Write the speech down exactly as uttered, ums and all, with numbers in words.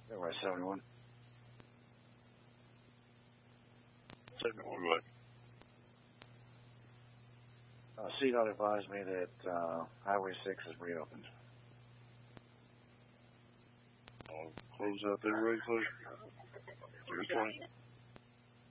Anyway, seventy-one. seventy-one, what? Uh, C DOT advised me that uh, Highway six is reopened. I'll close out there really quick. Here's one.